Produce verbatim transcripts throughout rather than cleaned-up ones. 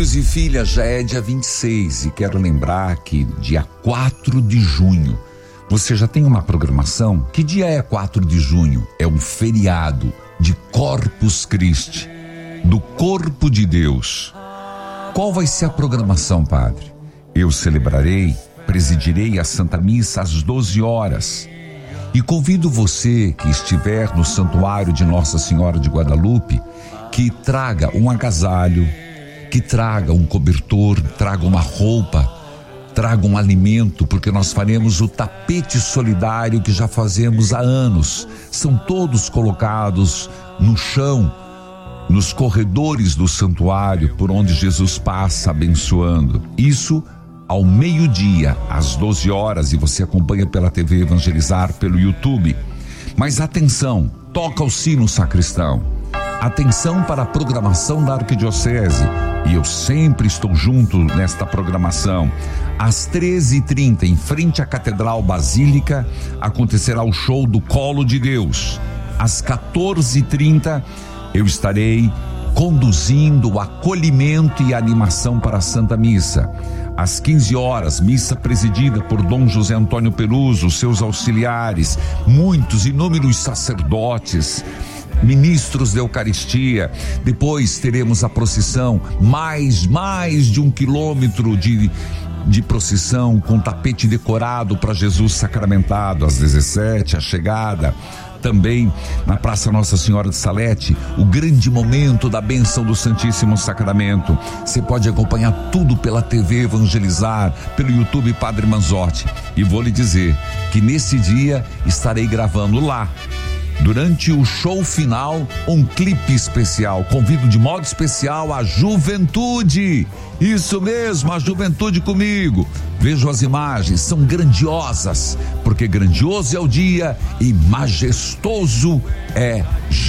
Filhos e filhas, já é dia vinte e seis e quero lembrar que dia quatro de junho, você já tem uma programação? Que dia é quatro de junho? É um feriado de Corpus Christi, do corpo de Deus. Qual vai ser a programação, padre? Eu celebrarei, presidirei a Santa Missa às doze horas. E convido você que estiver no Santuário de Nossa Senhora de Guadalupe, que traga um agasalho, que traga um cobertor, traga uma roupa, traga um alimento, porque nós faremos o tapete solidário que já fazemos há anos. São todos colocados no chão, nos corredores do santuário, por onde Jesus passa abençoando. Isso ao meio-dia, às doze horas, e você acompanha pela T V Evangelizar, pelo YouTube. Mas atenção, toca o sino, sacristão. Atenção para a programação da Arquidiocese, e eu sempre estou junto nesta programação. Às treze e trinta, em frente à Catedral Basílica, acontecerá o show do Colo de Deus. Às quatorze e trinta, eu estarei conduzindo o acolhimento e a animação para a Santa Missa. Às quinze horas, missa presidida por Dom José Antônio Peruso, seus auxiliares, muitos inúmeros sacerdotes, ministros da Eucaristia. Depois teremos a procissão, mais, mais de um quilômetro de, de procissão com tapete decorado para Jesus sacramentado. Às dezessete, a chegada. Também na Praça Nossa Senhora de Salete, o grande momento da bênção do Santíssimo Sacramento. Você pode acompanhar tudo pela T V Evangelizar, pelo YouTube Padre Manzotti. E vou lhe dizer que nesse dia estarei gravando lá, durante o show final, um clipe especial. Convido de modo especial a juventude. Isso mesmo, a juventude comigo. Vejo as imagens, são grandiosas, porque grandioso é o dia e majestoso é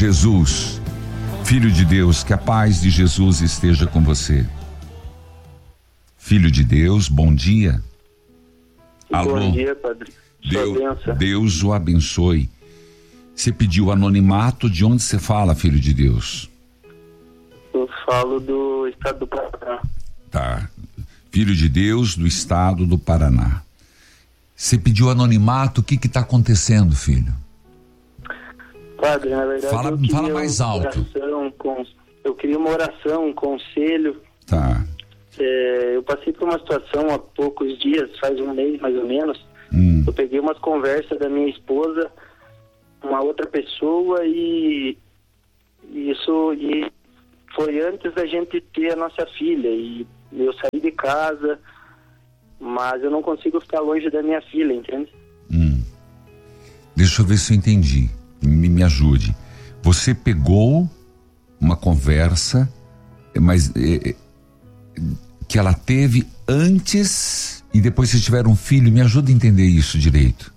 Jesus. Filho de Deus, que a paz de Jesus esteja com você. Filho de Deus, bom dia. Alô? Bom dia, Padre. Deus, Deus o abençoe. Você pediu anonimato, de onde você fala, filho de Deus? Eu falo do estado do Paraná. Tá. Filho de Deus do estado do Paraná. Você pediu anonimato, o que que tá acontecendo, filho? Padre, na verdade fala, eu queria fala mais alto. Oração, com, eu queria uma oração, um conselho. Tá. É, eu passei por uma situação há poucos dias, faz um mês mais ou menos. Hum. Eu peguei umas conversas da minha esposa, uma outra pessoa, e isso e foi antes da gente ter a nossa filha, e eu saí de casa, mas eu não consigo ficar longe da minha filha, entende? Hum. Deixa eu ver se eu entendi, me, me ajude. Você pegou uma conversa, mas é, que ela teve antes e depois vocês tiveram um filho, me ajuda a entender isso direito.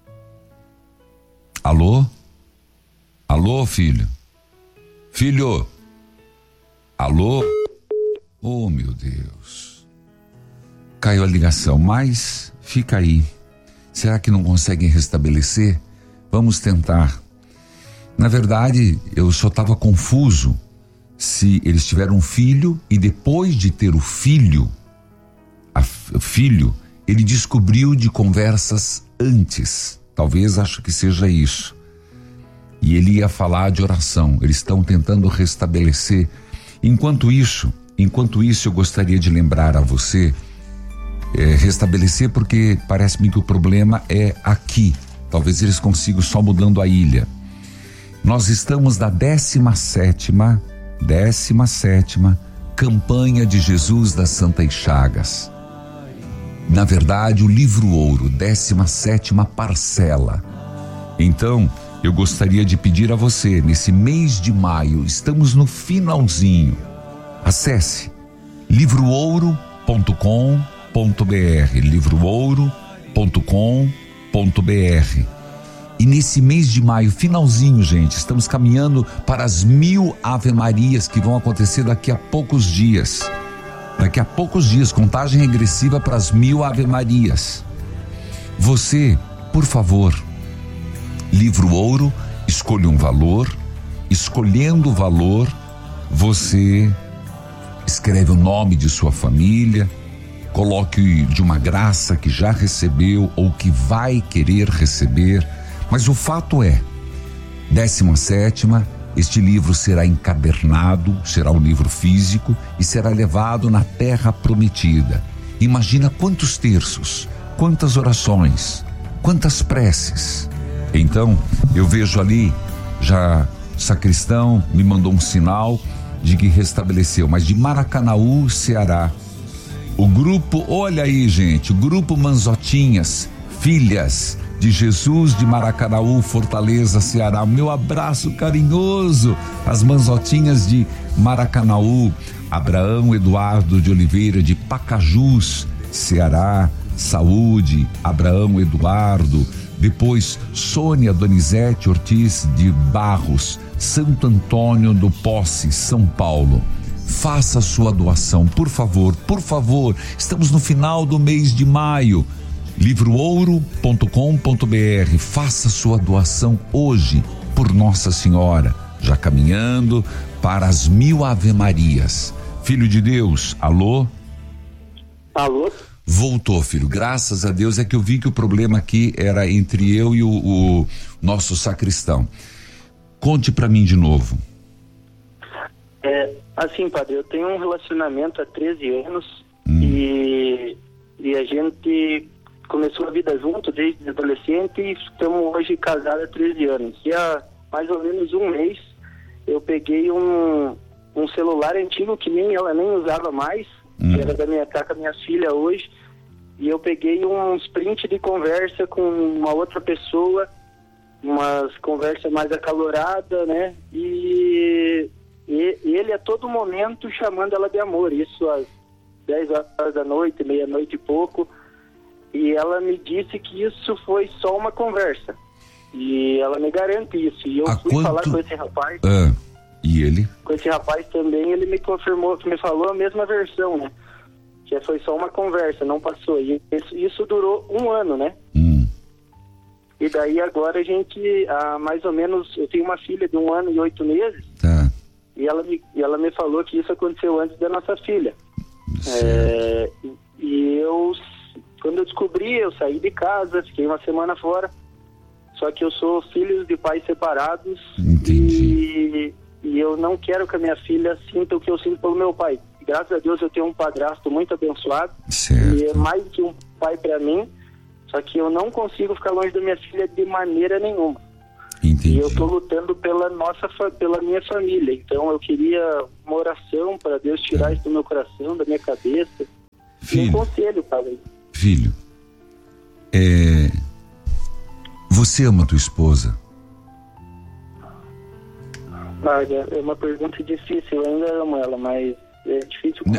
Alô? Alô, filho? Filho? Alô? Oh, meu Deus. Caiu a ligação, mas fica aí. Será que não conseguem restabelecer? Vamos tentar. Na verdade, eu só estava confuso se eles tiveram um filho e depois de ter o filho, a, o filho, ele descobriu de conversas antes. Talvez acho que seja isso. E ele ia falar de oração. Eles estão tentando restabelecer. Enquanto isso, enquanto isso eu gostaria de lembrar a você, é, restabelecer porque parece-me que o problema é aqui. Talvez eles consigam só mudando a ilha. Nós estamos na décima sétima, décima sétima campanha de Jesus das Santas Chagas. Na verdade, o livro ouro, décima sétima parcela. Então, eu gostaria de pedir a você, nesse mês de maio, estamos no finalzinho. Acesse livro ouro ponto com ponto br, livro ouro ponto com ponto br. E nesse mês de maio, finalzinho, gente, estamos caminhando para as mil Ave-Marias que vão acontecer daqui a poucos dias. Daqui a poucos dias, contagem regressiva para as mil Ave-Marias. Você, por favor, livro ouro, escolha um valor. Escolhendo o valor, você escreve o nome de sua família, coloque de uma graça que já recebeu ou que vai querer receber, mas o fato é, décima sétima, este livro será encadernado, será um livro físico e será levado na terra prometida. Imagina quantos terços, quantas orações, quantas preces. Então, eu vejo ali, já sacristão me mandou um sinal de que restabeleceu, mas de Maracanaú, Ceará. O grupo, olha aí, gente, o grupo Manzotinhas, Filhas de Jesus de Maracanaú, Fortaleza, Ceará. O meu abraço carinhoso às Manzotinhas de Maracanaú. Abraão Eduardo de Oliveira de Pacajus, Ceará. Saúde, Abraão Eduardo. Depois Sônia Donizete Ortiz de Barros, Santo Antônio do Posse, São Paulo. Faça sua doação, por favor, por favor. Estamos no final do mês de maio. livro ouro ponto com ponto br. Faça sua doação hoje por Nossa Senhora, já caminhando para as mil Ave-Marias. Filho de Deus, alô? Alô? Voltou, filho, graças a Deus. É que eu vi que o problema aqui era entre eu e o, o nosso sacristão. Conte pra mim de novo. É, assim, padre, eu tenho um relacionamento há treze anos hum. e, e a gente começou a vida junto desde adolescente e estamos hoje casados há treze anos. E há mais ou menos um mês eu peguei um, um celular antigo que nem ela nem usava mais, hum. que era da minha, tá com a minha filha hoje, e eu peguei uns print de conversa com uma outra pessoa, umas conversas mais acaloradas, né? E, e ele a todo momento chamando ela de amor, isso às dez horas da noite, meia-noite e pouco, e ela me disse que isso foi só uma conversa, e ela me garante isso, e eu Há fui quanto... falar com esse rapaz, ah, e ele? com esse rapaz também, ele me confirmou, que me falou a mesma versão, né? Que foi só uma conversa, não passou, e isso, isso durou um ano, né? Hum. E daí agora a gente, há mais ou menos, eu tenho uma filha de um ano e oito meses, Tá. e ela me, e ela me falou que isso aconteceu antes da nossa filha. É, e eu, quando eu descobri, eu saí de casa, fiquei uma semana fora, só que eu sou filho de pais separados. Entendi. E, e eu não quero que a minha filha sinta o que eu sinto pelo meu pai. Graças a Deus eu tenho um padrasto muito abençoado, Certo. e é mais que um pai para mim, só que eu não consigo ficar longe da minha filha de maneira nenhuma. Entendi. E eu estou lutando pela nossa, pela minha família. Então eu queria uma oração para Deus tirar isso do meu coração, da minha cabeça. Filho, um conselho, padre. Filho, é... você ama tua esposa? Olha, é uma pergunta difícil, eu ainda amo ela, mas é difícil